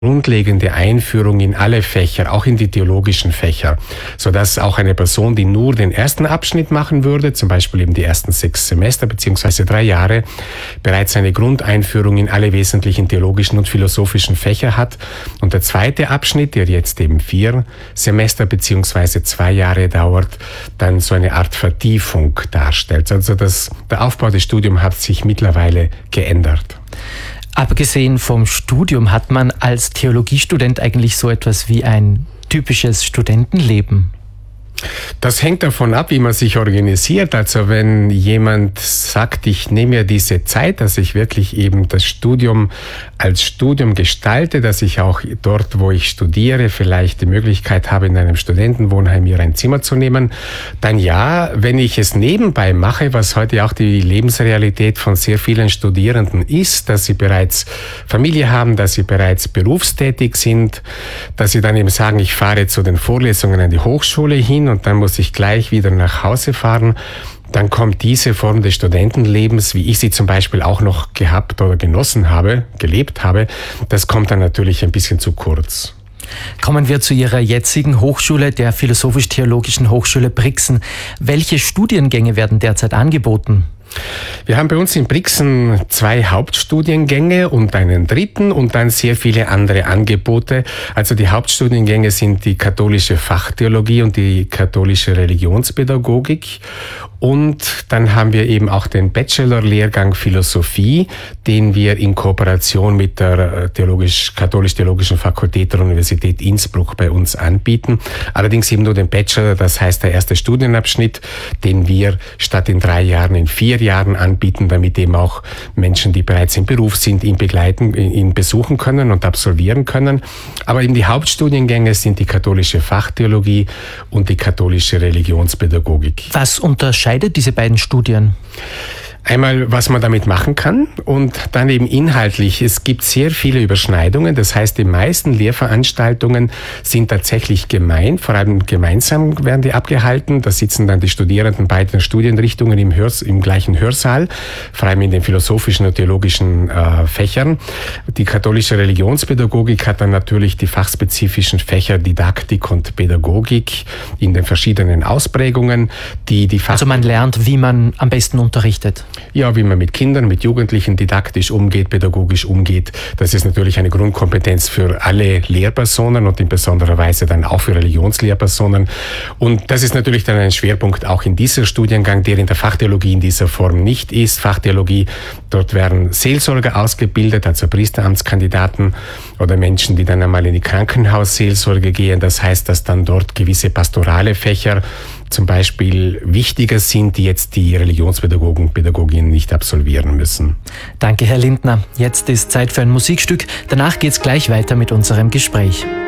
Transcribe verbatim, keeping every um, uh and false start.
grundlegende Einführung in alle Fächer, auch in die theologischen Fächer, sodass auch eine Person, die nur den ersten Abschnitt machen würde, zum Beispiel eben die ersten sechs Semester beziehungsweise drei Jahre, bereits eine Grundeinführung in alle wesentlichen theologischen und philosophischen Fächer hat. Und der zweite Abschnitt, der jetzt eben vier Semester beziehungsweise zwei Jahre dauert, dann so eine Art Vertiefung darstellt. Also das, der Aufbau des Studiums hat sich mittlerweile geändert. Abgesehen vom Studium, hat man als Theologiestudent eigentlich so etwas wie ein typisches Studentenleben? Das hängt davon ab, wie man sich organisiert. Also wenn jemand sagt, ich nehme mir diese Zeit, dass ich wirklich eben das Studium als Studium gestalte, dass ich auch dort, wo ich studiere, vielleicht die Möglichkeit habe, in einem Studentenwohnheim mir ein Zimmer zu nehmen, dann ja. Wenn ich es nebenbei mache, was heute auch die Lebensrealität von sehr vielen Studierenden ist, dass sie bereits Familie haben, dass sie bereits berufstätig sind, dass sie dann eben sagen, ich fahre zu den Vorlesungen an die Hochschule hin und dann muss ich gleich wieder nach Hause fahren, dann kommt diese Form des Studentenlebens, wie ich sie zum Beispiel auch noch gehabt oder genossen habe, gelebt habe, das kommt dann natürlich ein bisschen zu kurz. Kommen wir zu Ihrer jetzigen Hochschule, der Philosophisch-Theologischen Hochschule Brixen. Welche Studiengänge werden derzeit angeboten? Wir haben bei uns in Brixen zwei Hauptstudiengänge und einen dritten und dann sehr viele andere Angebote. Also die Hauptstudiengänge sind die katholische Fachtheologie und die katholische Religionspädagogik. Und dann haben wir eben auch den Bachelor-Lehrgang Philosophie, den wir in Kooperation mit der Theologisch, katholisch-theologischen Fakultät der Universität Innsbruck bei uns anbieten. Allerdings eben nur den Bachelor, das heißt der erste Studienabschnitt, den wir statt in drei Jahren in vier Jahren anbieten, damit eben auch Menschen, die bereits im Beruf sind, ihn begleiten, ihn besuchen können und absolvieren können. Aber eben die Hauptstudiengänge sind die katholische Fachtheologie und die katholische Religionspädagogik. Was unterscheidet diese beiden Studien? Einmal, was man damit machen kann und dann eben inhaltlich. Es gibt sehr viele Überschneidungen. Das heißt, die meisten Lehrveranstaltungen sind tatsächlich gemein, vor allem gemeinsam werden die abgehalten. Da sitzen dann die Studierenden beider Studienrichtungen im, Hörs-, im gleichen Hörsaal, vor allem in den philosophischen und theologischen äh, Fächern. Die katholische Religionspädagogik hat dann natürlich die fachspezifischen Fächer Didaktik und Pädagogik in den verschiedenen Ausprägungen. Die, die Fach- also man lernt, wie man am besten unterrichtet. Ja, wie man mit Kindern, mit Jugendlichen didaktisch umgeht, pädagogisch umgeht. Das ist natürlich eine Grundkompetenz für alle Lehrpersonen und in besonderer Weise dann auch für Religionslehrpersonen. Und das ist natürlich dann ein Schwerpunkt auch in dieser Studiengang, der in der Fachtheologie in dieser Form nicht ist. Fachtheologie, dort werden Seelsorger ausgebildet, also Priesteramtskandidaten oder Menschen, die dann einmal in die Krankenhausseelsorge gehen. Das heißt, dass dann dort gewisse pastorale Fächer zum Beispiel wichtiger sind, die jetzt die Religionspädagogen und Pädagoginnen nicht absolvieren müssen. Danke, Herr Lindner. Jetzt ist Zeit für ein Musikstück. Danach geht's gleich weiter mit unserem Gespräch.